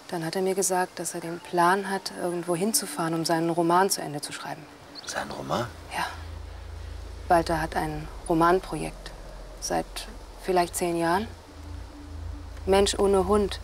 Dann hat er mir gesagt, dass er den Plan hat, irgendwo hinzufahren, um seinen Roman zu Ende zu schreiben. Sein Roman? Ja. Walter hat ein Romanprojekt. Seit vielleicht 10 Jahren. Mensch ohne Hund.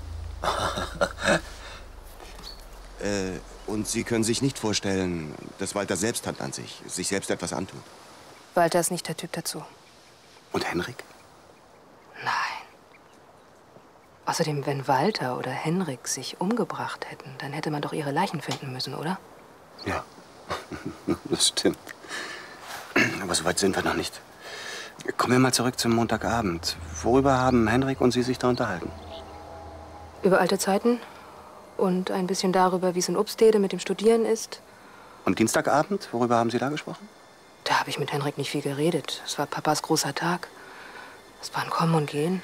Und Sie können sich nicht vorstellen, dass Walter selbst Hand an sich selbst etwas antut? Walter ist nicht der Typ dazu. Und Henrik? Nein. Außerdem, wenn Walter oder Henrik sich umgebracht hätten, dann hätte man doch ihre Leichen finden müssen, oder? Ja, das stimmt. Aber so weit sind wir noch nicht. Kommen wir mal zurück zum Montagabend. Worüber haben Henrik und Sie sich da unterhalten? Über alte Zeiten und ein bisschen darüber, wie es in Obstede mit dem Studieren ist. Und Dienstagabend, worüber haben Sie da gesprochen? Da habe ich mit Henrik nicht viel geredet. Es war Papas großer Tag. Es war ein Kommen und Gehen.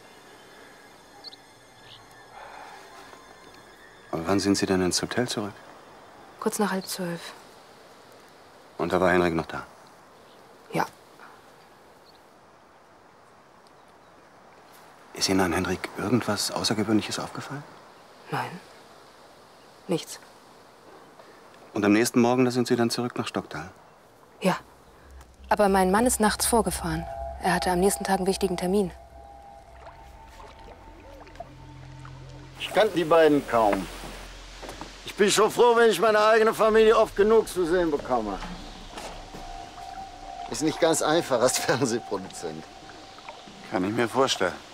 Aber wann sind Sie denn ins Hotel zurück? Kurz nach 11:30. Und da war Henrik noch da? Ja. Ist Ihnen an Henrik irgendwas Außergewöhnliches aufgefallen? Nein. Nichts. Und am nächsten Morgen, da sind Sie dann zurück nach Stocktal? Ja. Aber mein Mann ist nachts vorgefahren. Er hatte am nächsten Tag einen wichtigen Termin. Ich kannte die beiden kaum. Ich bin schon froh, wenn ich meine eigene Familie oft genug zu sehen bekomme. Ist nicht ganz einfach als Fernsehproduzent. Kann ich mir vorstellen.